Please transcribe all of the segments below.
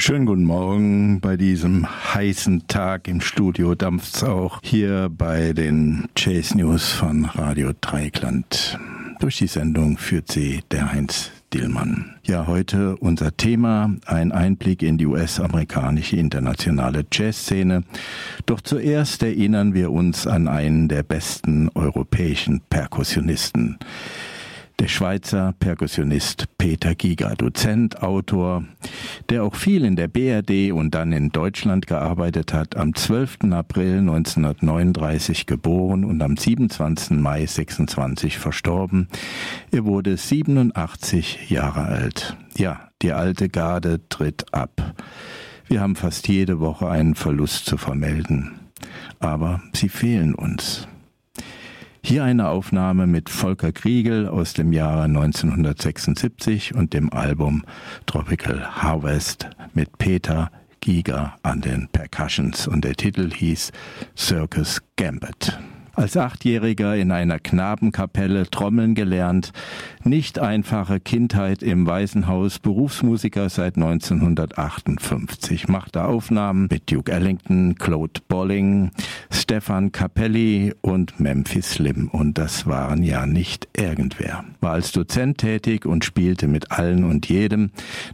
Schönen guten Morgen bei diesem heißen Tag. Im Studio dampft's auch hier bei den Chase News von Radio Dreieckland. Durch die Sendung führt sie der Heinz Dillmann. Ja, heute unser Thema, ein Einblick in die US-amerikanische internationale Jazzszene. Doch zuerst erinnern wir uns an einen der besten europäischen Perkussionisten. Der Schweizer Perkussionist Peter Giger, Dozent, Autor, der auch viel in der BRD und dann in Deutschland gearbeitet hat, am 12. April 1939 geboren und am 27. Mai 26 verstorben. Er wurde 87 Jahre alt. Ja, die alte Garde tritt ab. Wir haben fast jede Woche einen Verlust zu vermelden. Aber sie fehlen uns. Hier eine Aufnahme mit Volker Kriegel aus dem Jahre 1976 und dem Album Tropical Harvest mit Peter Giger an den Percussions, und der Titel hieß Circus Gambit. Als Achtjähriger in einer Knabenkapelle trommeln gelernt, nicht einfache Kindheit im Waisenhaus, Berufsmusiker seit 1958, machte Aufnahmen mit Duke Ellington, Claude Bolling, Stefan Capelli und Memphis Slim, und das waren ja nicht irgendwer. War als Dozent tätig und spielte mit allen und jedem.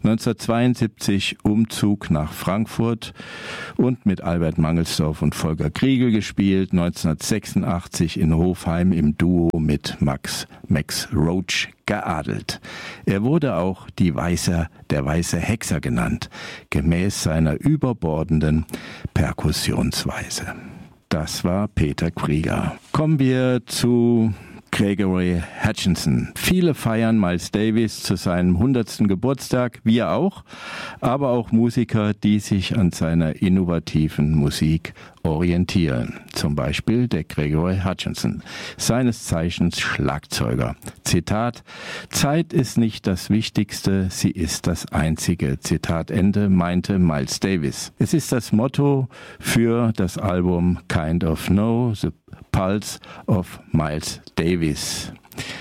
1972 Umzug nach Frankfurt und mit Albert Mangelsdorff und Volker Kriegel gespielt, 1986 in Hofheim im Duo mit Max Roach geadelt. Er wurde auch der weiße Hexer genannt, gemäß seiner überbordenden Perkussionsweise. Das war Peter Giger. Kommen wir zu Gregory Hutchinson. Viele feiern Miles Davis zu seinem 100. Geburtstag, wir auch, aber auch Musiker, die sich an seiner innovativen Musik orientieren. Zum Beispiel der Gregory Hutchinson, seines Zeichens Schlagzeuger. Zitat: Zeit ist nicht das Wichtigste, sie ist das Einzige. Zitat Ende, meinte Miles Davis. Es ist das Motto für das Album Kind of Know, The Pulse of Miles Davis.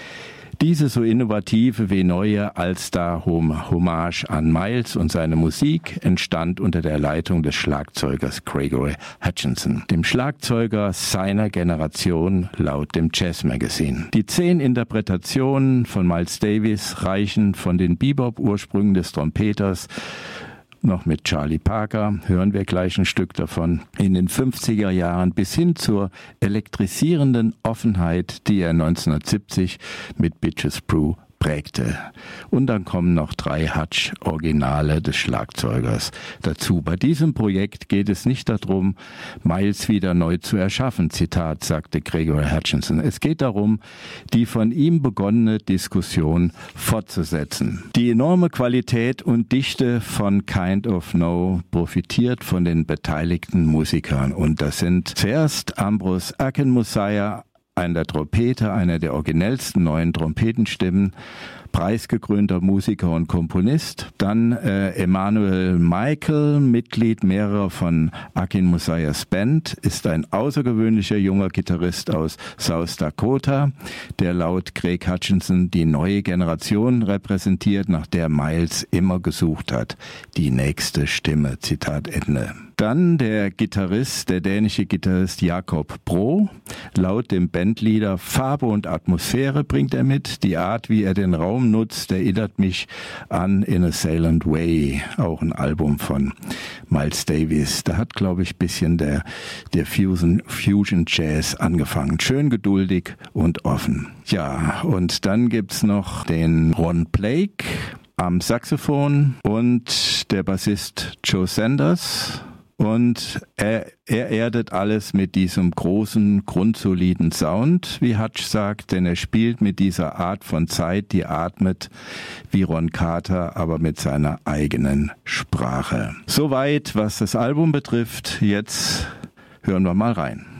Diese so innovative wie neue All-Star-Hommage an Miles und seine Musik entstand unter der Leitung des Schlagzeugers Gregory Hutchinson, dem Schlagzeuger seiner Generation laut dem Jazz Magazine. Die 10 Interpretationen von Miles Davis reichen von den Bebop-Ursprüngen des Trompeters, noch mit Charlie Parker, hören wir gleich ein Stück davon, in den 50er Jahren bis hin zur elektrisierenden Offenheit, die er 1970 mit Bitches Brew prägte. Und dann kommen noch 3 Hutch-Originale des Schlagzeugers dazu. Bei diesem Projekt geht es nicht darum, Miles wieder neu zu erschaffen, Zitat, sagte Gregory Hutchinson. Es geht darum, die von ihm begonnene Diskussion fortzusetzen. Die enorme Qualität und Dichte von Kind of Know profitiert von den beteiligten Musikern. Und das sind zuerst Ambrose Akinmusire an der Trompete, einer der originellsten neuen Trompetenstimmen, preisgekrönter Musiker und Komponist. Dann Emanuel Michael, Mitglied mehrerer von Akinmusires Band, ist ein außergewöhnlicher junger Gitarrist aus South Dakota, der laut Greg Hutchinson die neue Generation repräsentiert, nach der Miles immer gesucht hat. Die nächste Stimme, Zitat Ende. Dann der dänische Gitarrist Jakob Bro. Laut dem Bandleader Farbe und Atmosphäre bringt er mit. Die Art, wie er den Raum nutzt, erinnert mich an In a Silent Way, auch ein Album von Miles Davis. Da hat, glaube ich, ein bisschen der Fusion Jazz angefangen. Schön geduldig und offen. Ja, und dann gibt's noch den Ron Blake am Saxophon und der Bassist Joe Sanders. Und er erdet alles mit diesem großen, grundsoliden Sound, wie Hutch sagt, denn er spielt mit dieser Art von Zeit, die atmet wie Ron Carter, aber mit seiner eigenen Sprache. Soweit, was das Album betrifft. Jetzt hören wir mal rein.